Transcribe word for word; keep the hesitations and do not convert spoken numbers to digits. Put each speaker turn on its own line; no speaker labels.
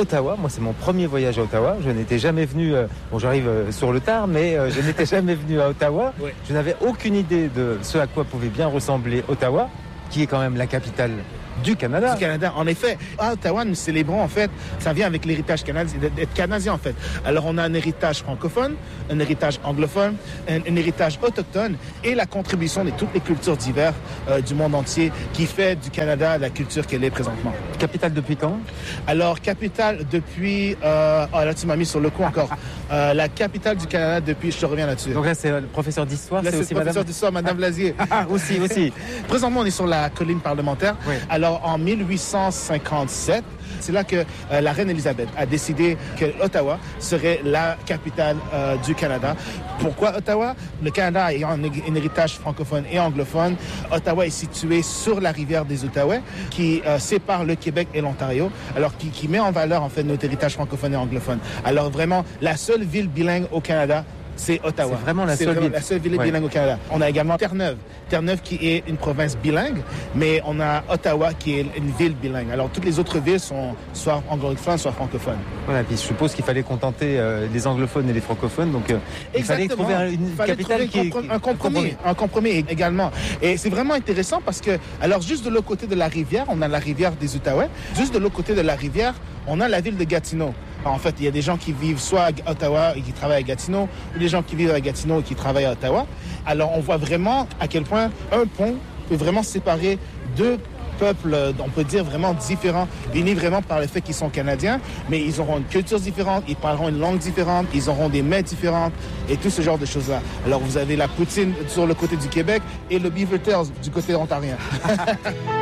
Ottawa. Moi, c'est mon premier voyage à Ottawa. Je n'étais jamais venu, euh, bon, j'arrive euh, sur le tard, mais euh, je n'étais jamais venu à Ottawa. Ouais. Je n'avais aucune idée de ce à quoi pouvait bien ressembler Ottawa, qui est quand même la capitale du Canada.
Du Canada, en effet. À Ottawa, nous célébrons, en fait, ça vient avec l'héritage canadien, d'être canadien, en fait. Alors, on a un héritage francophone, un héritage anglophone, un, un héritage autochtone et la contribution de toutes les cultures diverses euh, du monde entier qui fait du Canada la culture qu'elle est présentement.
Capitale depuis quand?
Alors, capitale depuis... Euh, oh, là, tu m'as mis sur le coup encore. Euh, la capitale du Canada depuis... Je te reviens là-dessus.
Donc là, c'est le professeur d'histoire,
là,
c'est,
c'est
aussi
le professeur
Madame...
d'histoire, Madame Vlasier.
Ah, aussi, aussi.
Présentement, on est sur la colline parlementaire. Oui. Alors, en mille huit cent cinquante-sept, c'est là que euh, la reine Elisabeth a décidé que Ottawa serait la capitale euh, du Canada. Pourquoi Ottawa? Le Canada ayant un, un héritage francophone et anglophone, Ottawa est situé sur la rivière des Outaouais qui euh, sépare le Québec et l'Ontario, alors qui, qui met en valeur en fait notre héritage francophone et anglophone. Alors vraiment, la seule ville bilingue au Canada, c'est Ottawa.
C'est vraiment la
c'est
seule
vraiment
ville.
La seule ville ouais. bilingue au Canada. On a également Terre-Neuve. Terre-Neuve qui est une province bilingue, mais on a Ottawa qui est une ville bilingue. Alors toutes les autres villes sont soit anglophones, soit francophones.
Voilà, puis je suppose qu'il fallait contenter euh, les anglophones et les francophones, donc euh, il fallait trouver une il fallait capitale
trouver
qui
un, comprom- un compromis, un compromis également. Et c'est vraiment intéressant parce que, alors juste de l'autre côté de la rivière, on a la rivière des Outaouais. Juste de l'autre côté de la rivière, on a la ville de Gatineau. En fait, il y a des gens qui vivent soit à Ottawa et qui travaillent à Gatineau, ou des gens qui vivent à Gatineau et qui travaillent à Ottawa. Alors, on voit vraiment à quel point un pont peut vraiment séparer deux peuples, on peut dire vraiment différents, unis vraiment par le fait qu'ils sont canadiens, mais ils auront une culture différente, ils parleront une langue différente, ils auront des mets différentes et tout ce genre de choses-là. Alors, vous avez la poutine sur le côté du Québec et le beaver tails du côté ontarien.